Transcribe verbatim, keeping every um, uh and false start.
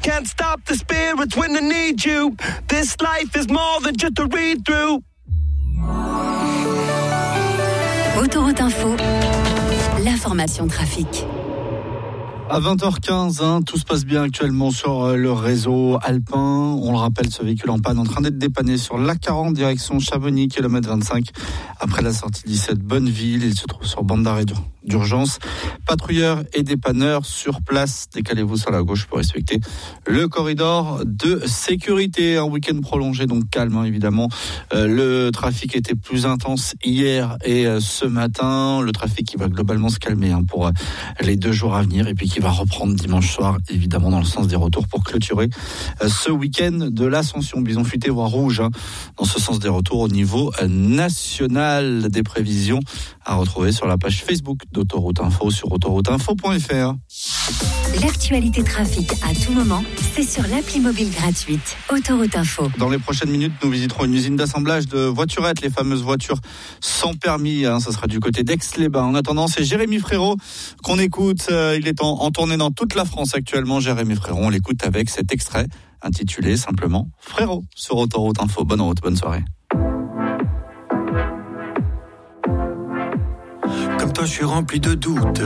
Can't stop the spirits when I need you. This life is more than just a read-through. Autoroute Info, l'information trafic. À vingt heures quinze, hein, tout se passe bien actuellement sur euh, le réseau alpin. On le rappelle, ce véhicule en panne en train d'être dépanné sur l'A quarante direction Chamonix, kilomètre vingt-cinq. Après la sortie dix-sept Bonneville, il se trouve sur bande d'arrêt d'urgence. Patrouilleurs et dépanneurs sur place. Décalez-vous sur la gauche pour respecter le corridor de sécurité. Un week-end prolongé, donc calme hein, évidemment. Euh, le trafic était plus intense hier et euh, ce matin. Le trafic qui va globalement se calmer hein, pour euh, les deux jours à venir et puis qui va reprendre dimanche soir, évidemment dans le sens des retours pour clôturer euh, ce week-end de l'Ascension. Bison futé voire rouge hein, dans ce sens des retours au niveau euh, national. Des prévisions à retrouver sur la page Facebook d'Autoroute Info sur autoroute info point f r. L'actualité trafic à tout moment, c'est sur l'appli mobile gratuite Autoroute Info. Dans les prochaines minutes, nous visiterons une usine d'assemblage de voiturettes, les fameuses voitures sans permis. Hein, ça sera du côté d'Aix-les-Bains. En attendant, c'est Jérémy Frérot qu'on écoute. Euh, il est en, en tournée dans toute la France actuellement. Jérémy Frérot, on l'écoute avec cet extrait intitulé simplement Frérot sur Autoroute Info. Bonne route, bonne soirée. Comme toi, je suis rempli de doutes.